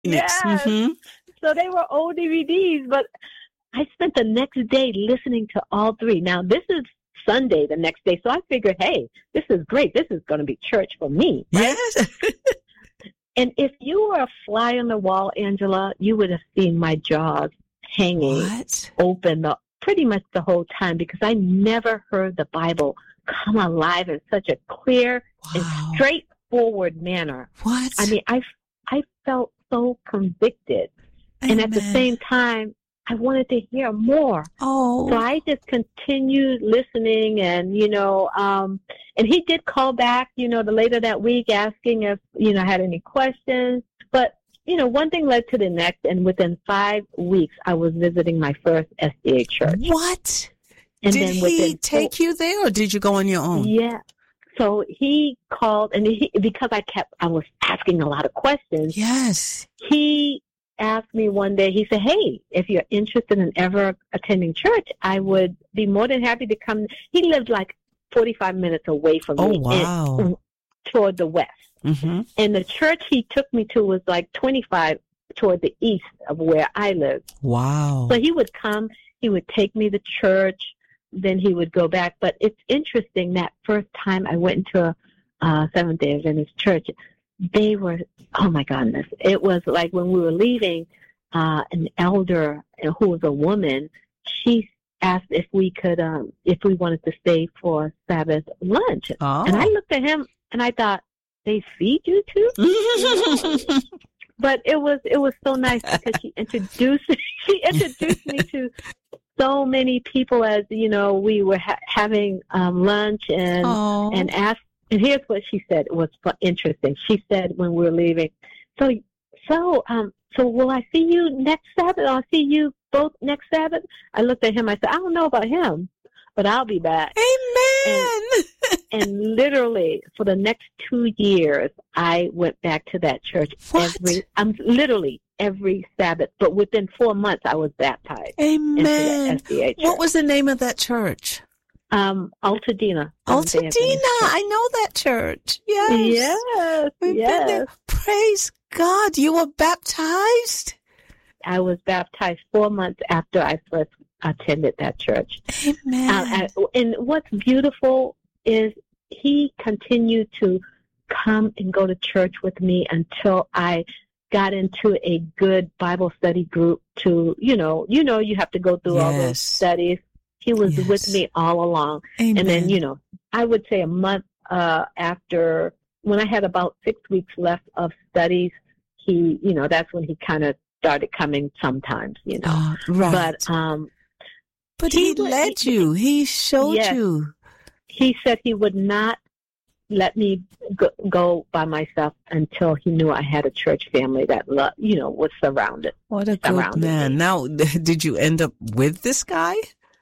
Yes. Mm-hmm. So they were old DVDs, but I spent the next day listening to all three. Now, this is Sunday the next day, so I figured, hey, this is great. This is going to be church for me, right? Yes. And if you were a fly on the wall, Angela, you would have seen my jaws hanging open pretty much the whole time, because I never heard the Bible come alive in such a clear and straightforward manner. What? I mean, I felt so convicted. Amen. And at the same time, I wanted to hear more. Oh. So I just continued listening, and, and he did call back, later that week asking if, I had any questions. But, one thing led to the next, and within 5 weeks, I was visiting my first SDA church. What? And did he take you there, or did you go on your own? Yeah. So he called, and because I was asking a lot of questions. Yes. He asked me one day, he said, hey, if you're interested in ever attending church, I would be more than happy to come. He lived like 45 minutes away from me. Wow. Toward the west. Mm-hmm. And the church he took me to was like 25 toward the east of where I lived. Wow. So he would come, he would take me to church, then he would go back. But it's interesting, that first time I went into a Seventh-day Adventist church, they were, oh my goodness, it was like when we were leaving, an elder who was a woman, she asked if we could, if we wanted to stay for Sabbath lunch. Oh. And I looked at him and I thought, they feed you too? But it was so nice, because she introduced me to so many people as, we were having lunch and asked. And here's what she said. It was interesting. She said when we were leaving, so will I see you next Sabbath? I'll see you both next Sabbath. I looked at him. I said, I don't know about him, but I'll be back. Amen. And literally for the next 2 years, I went back to that church every Sabbath. But within 4 months, I was baptized. Amen. Into the SDA church. What was the name of that church? Altadena. Altadena. I know that church. Yes. Yes. We've been there. Praise God. You were baptized? I was baptized 4 months after I first attended that church. Amen. And what's beautiful is he continued to come and go to church with me until I got into a good Bible study group to, you have to go through all those studies. He was with me all along. Amen. And then, I would say a month after, when I had about 6 weeks left of studies, he, that's when he kind of started coming sometimes, Right. But he led you. He showed you. He said he would not let me go by myself until he knew I had a church family that, was surrounded. What a good man. Me. Now, did you end up with this guy?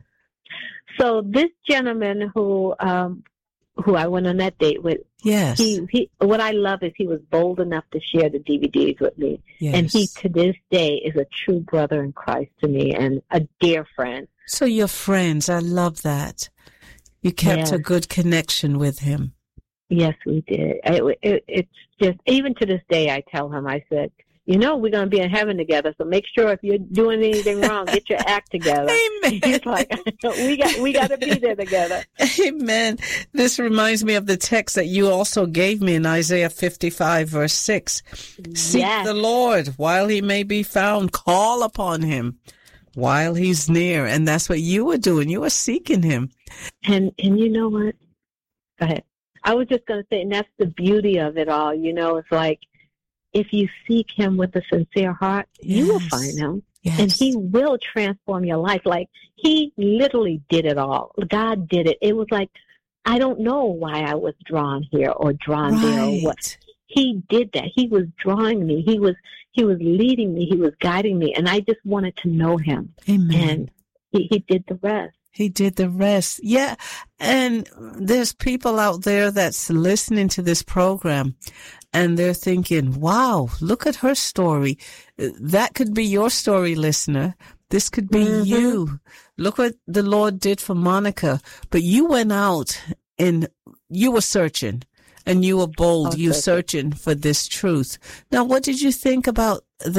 So this gentleman who I went on that date with, yes, he what I love is he was bold enough to share the DVDs with me. Yes. And he, to this day, is a true brother in Christ to me and a dear friend. So you're friends. I love that. You kept a good connection with him. Yes, we did. It's just, even to this day, I tell him, I said, we're going to be in heaven together, so make sure if you're doing anything wrong, get your act together. Amen. He's like, we got to be there together. Amen. This reminds me of the text that you also gave me in Isaiah 55, verse 6. Seek the Lord while he may be found. Call upon him while he's near. And that's what you were doing. You were seeking him. And you know what? Go ahead. I was just going to say, and that's the beauty of it all. It's like, if you seek him with a sincere heart, you will find him. Yes. And he will transform your life. Like, he literally did it all. God did it. It was like, I don't know why I was drawn here or drawn there or what. He did that. He was drawing me. He was leading me. He was guiding me. And I just wanted to know him. Amen. And he did the rest. He did the rest. Yeah. And there's people out there that's listening to this program and they're thinking, wow, look at her story. That could be your story, listener. This could be you. Look what the Lord did for Monica. But you went out and you were searching. And you were bold. Oh, You searching for this truth. Now, what did you think about